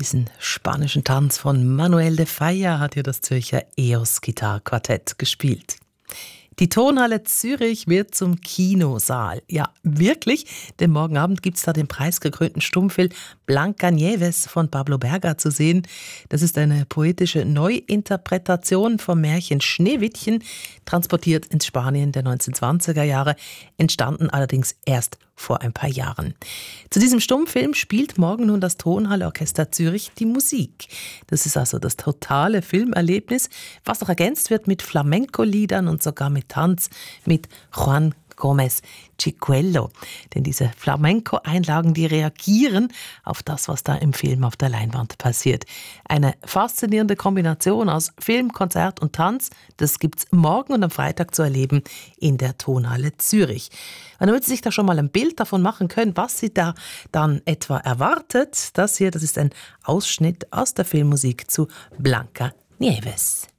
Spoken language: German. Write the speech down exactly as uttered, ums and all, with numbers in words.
Diesen spanischen Tanz von Manuel de Falla hat hier das Zürcher E O S Gitarrenquartett gespielt. Die Tonhalle Zürich wird zum Kinosaal. Ja, wirklich, denn morgen Abend gibt es da den preisgekrönten Stummfilm Blancanieves von Pablo Berga zu sehen. Das ist eine poetische Neuinterpretation vom Märchen Schneewittchen, transportiert ins Spanien der neunzehnhundertzwanziger Jahre, entstanden allerdings erst vor ein paar Jahren. Zu diesem Stummfilm spielt morgen nun das Tonhalle Orchester Zürich die Musik. Das ist also das totale Filmerlebnis, was noch ergänzt wird mit Flamenco-Liedern und sogar mit Tanz mit Juan Gómez Chicuelo. Denn diese Flamenco-Einlagen, die reagieren auf das, was da im Film auf der Leinwand passiert. Eine faszinierende Kombination aus Film, Konzert und Tanz, das gibt's morgen und am Freitag zu erleben in der Tonhalle Zürich. Und damit Sie sich da schon mal ein Bild davon machen können, was Sie da dann etwa erwartet, das hier, das ist ein Ausschnitt aus der Filmmusik zu Blancanieves.